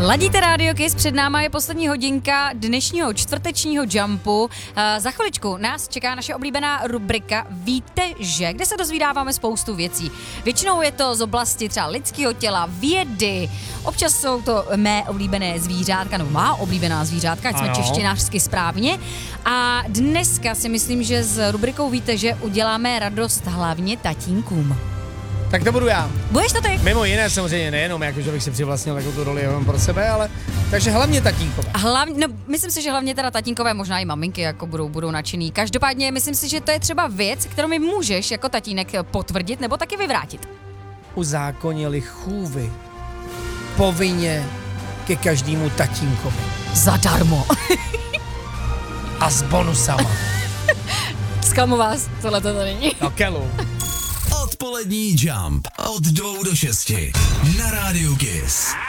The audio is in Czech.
Ladíte Radio Kiss, před náma je poslední hodinka dnešního čtvrtečního jumpu. Za chviličku nás čeká naše oblíbená rubrika Víte, že? Kde se dozvídáváme spoustu věcí. Většinou je to z oblasti třeba lidského těla, vědy, občas jsou to mé oblíbené zvířátka, nebo má oblíbená zvířátka, ať jsme češtinářsky správně. A dneska si myslím, že s rubrikou Víte, že uděláme radost hlavně tatínkům. Tak to budu já. Budeš to ty? Mimo jiné samozřejmě nejenom, jako že bych si přivlastnil takovou tu roli jenom pro sebe, ale takže hlavně tatínkové. Myslím si, že hlavně teda tatínkové, možná i maminky jako budou nadšený. Každopádně myslím si, že to je třeba věc, kterou mi můžeš jako tatínek potvrdit nebo taky vyvrátit. Uzákonili chůvy povinně ke každému tatínkovi. Zadarmo. A s bonusama. Zklamu vás, tohle to není. No kelu. Odpolední jump od 2 do 6 na Rádiu Kiss.